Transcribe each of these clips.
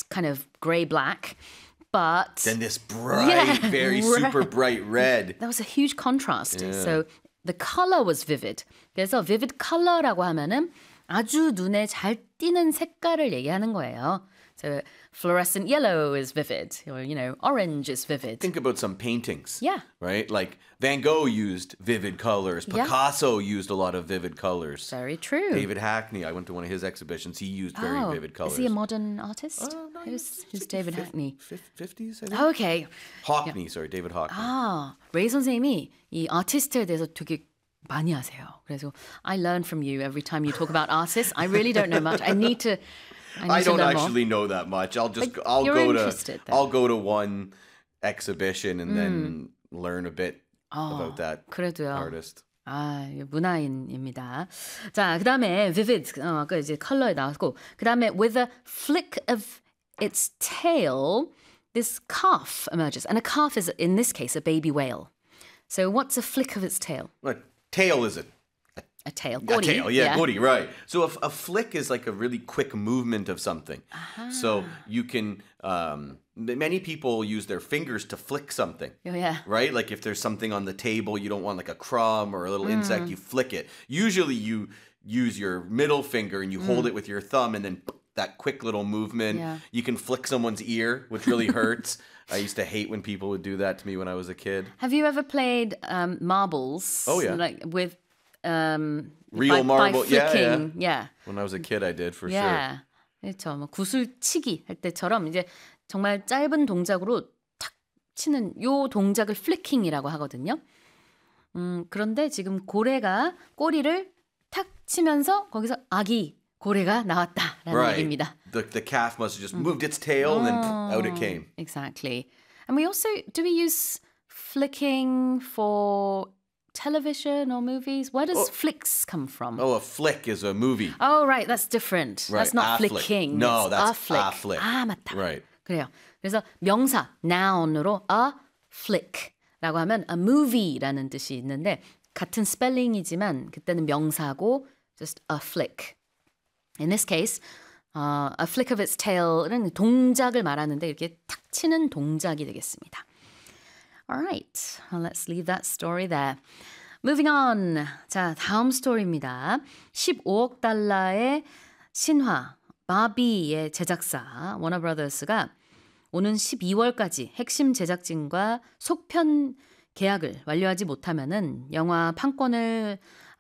kind of grey-black. But then this bright, very super bright red. That was a huge contrast. Yeah. So the color was vivid. 그래서 vivid color라고 하면은 아주 눈에 잘 띄는 색깔을 얘기하는 거예요. So fluorescent yellow is vivid, or orange is vivid. Think about some paintings. Yeah. Right? Like Van Gogh used vivid colors. Picasso used a lot of vivid colors. Very true. David Hackney, I went to one of his exhibitions. He used very vivid colors. Is he a modern artist? Who's David Hackney? 50s, I think. Okay. Hockney, sorry, David Hockney. 레이 선생님이 이 아티스트에 대해서 되게 많이 아세요. 그래서 I learn from you every time you talk about artists. I really don't know much. I need to I don't actually know that much. I'll go to one exhibition and then learn a bit about that 그래도요. artist. 문화인입니다. 자, 그다음에 vivid 아까 이제 컬러에 나왔고 그다음에 with a flick of its tail this calf emerges. And a calf is in this case a baby whale. So what's a flick of its tail? What tail is it? A tail. 꼬리. A tail, yeah, 꼬리, right. So a flick is like a really quick movement of something. So you can, many people use their fingers to flick something. Oh, yeah. Right? Like if there's something on the table, you don't want like a crumb or a little insect, you flick it. Usually you use your middle finger and you hold it with your thumb and then that quick little movement. Yeah. You can flick someone's ear, which really hurts. I used to hate when people would do that to me when I was a kid. Have you ever played marbles? Oh, yeah. Like with... real marble, by flicking. Yeah. When I was a kid, I did for yeah. sure. 그렇죠. 뭐 구슬치기 할 때처럼 이제 정말 짧은 동작으로 탁 치는 요 동작을 flicking이라고 하거든요. 그런데 지금 고래가 꼬리를 탁 치면서 거기서 아기 고래가 나왔다라는 얘기입니다. The calf must have just moved its tail and then out it came. Exactly. And do we use flicking for television or movies? Where does flicks come from? Oh, a flick is a movie. Oh, right. That's different. Right. That's not flick. flicking. No, that's a flick. a flick. 맞다. Right. 그래요. 그래서 명사, noun으로 a flick라고 하면 a movie라는 뜻이 있는데 같은 스펠링이지만 그때는 명사고 just a flick. In this case, a flick of its tail은 동작을 말하는데 이렇게 탁 치는 동작이 되겠습니다. All right, well, let's leave that story there. Moving on. 자, 다음 스토리입니다. 15억 달러의 신화, 바비의 제작사 워너브라더스가 오는 12월까지 핵심 제작진과 속편 계약을 완료하지 못하면은 영화 판권을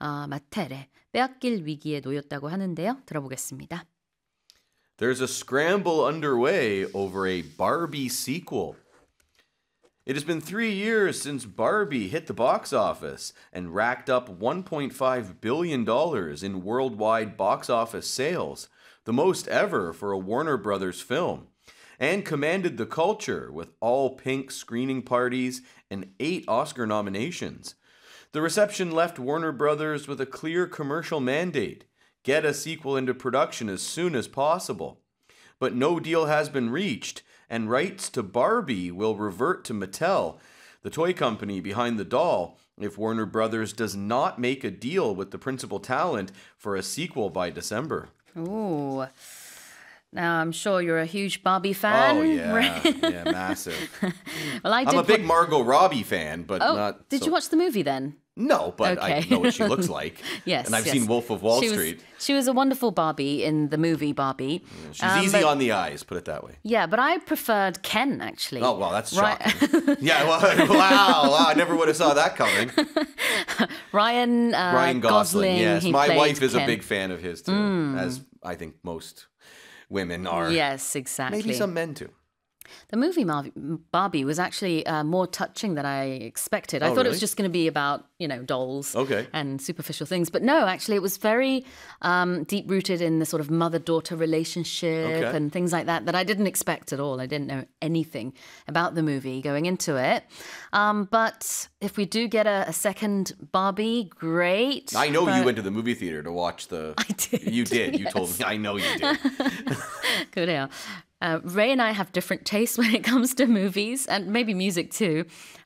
마텔에 빼앗길 위기에 놓였다고 하는데요. 들어보겠습니다. There's a scramble underway over a Barbie sequel. It has been 3 years since Barbie hit the box office and racked up $1.5 billion in worldwide box office sales, the most ever for a Warner Brothers film, and commanded the culture with all-pink screening parties and 8 Oscar nominations. The reception left Warner Brothers with a clear commercial mandate: get a sequel into production as soon as possible. But no deal has been reached, and rights to Barbie will revert to Mattel, the toy company behind the doll, if Warner Brothers does not make a deal with the principal talent for a sequel by December. Ooh. Now, I'm sure you're a huge Barbie fan. Oh, yeah. Yeah, massive. Well, I'm a big Margot Robbie fan, but not... Did you watch the movie then? No, but Okay. I know what she looks like. Yes, and I've yes. seen Wolf of Wall She Street. She was a wonderful Barbie in the movie Barbie. She's easy on the eyes, put it that way. Yeah, but I preferred Ken, actually. Oh, well, that's Right. shocking. Yeah, well, wow, I never would have saw that coming. Ryan Gosling, yes. he My played wife is Ken. a big fan of his, too, as I think most women are. Yes, exactly. Maybe some men, too. The movie Barbie was actually more touching than I expected. I thought it was really? just going to be about, dolls Okay. and superficial things. But no, actually, it was very deep-rooted in the sort of mother-daughter relationship Okay. and things like that I didn't expect at all. I didn't know anything about the movie going into it. But if we do get a second Barbie, great. I know but you went to the movie theater to watch the... I did. You did. You yes. told me. I know you did. 그래요. Ray and I have different tastes when it comes to movies and maybe music too.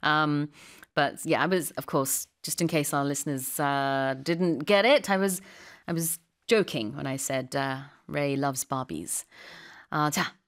But yeah, I was, of course, just in case our listeners didn't get it, I was joking when I said Ray loves Barbies. 자,